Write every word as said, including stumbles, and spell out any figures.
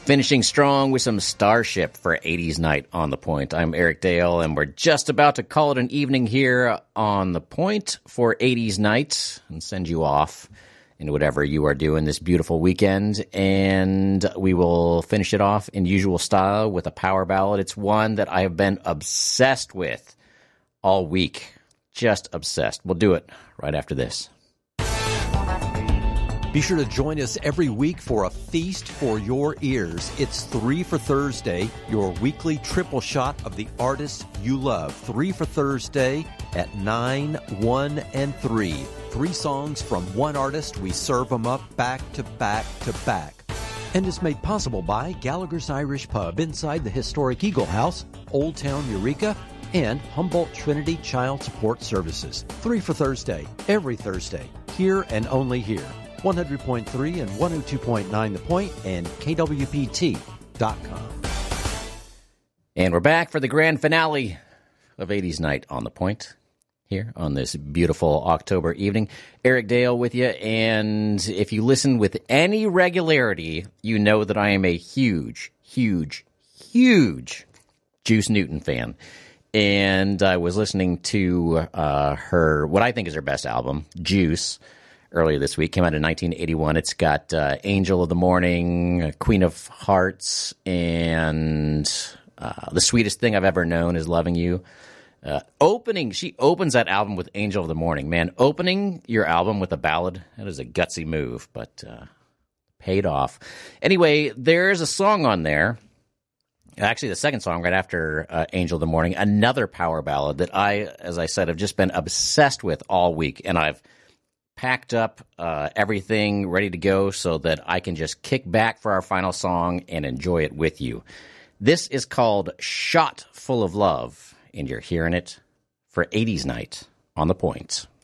Finishing strong with some Starship for eighties Night on The Point. I'm Eric Dale, and we're just about to call it an evening here on The Point for eighties Night and send you off in whatever you are doing this beautiful weekend. And we will finish it off in usual style with a power ballad. It's one that I have been obsessed with all week. Just obsessed. We'll do it right after this. Be sure to join us every week for a feast for your ears. It's Three for Thursday, your weekly triple shot of the artists you love. Three for Thursday at nine, one, and three. Three songs from one artist. We serve them up back to back to back. And is made possible by Gallagher's Irish Pub inside the historic Eagle House, Old Town Eureka, and Humboldt Trinity Child Support Services. Three for Thursday, every Thursday, here and only here. one hundred point three and one oh two point nine The Point and K W P T dot com. And we're back for the grand finale of eighties Night on The Point here on this beautiful October evening. Eric Dale with you, and if you listen with any regularity, you know that I am a huge, huge, huge Juice Newton fan. And I was listening to uh, her, what I think is her best album, Juice, earlier this week. Came out in nineteen eighty-one. It's got uh, Angel of the Morning, Queen of Hearts, and uh, The Sweetest Thing I've Ever Known Is Loving You. Uh, opening, she opens that album with Angel of the Morning. Man, opening your album with a ballad, that is a gutsy move, but uh, paid off. Anyway, there's a song on there, actually the second song right after uh, Angel of the Morning, another power ballad that I, as I said, have just been obsessed with all week, and I've packed up uh, everything ready to go so that I can just kick back for our final song and enjoy it with you. This is called Shot Full of Love, and you're hearing it for eighties Night on The Point.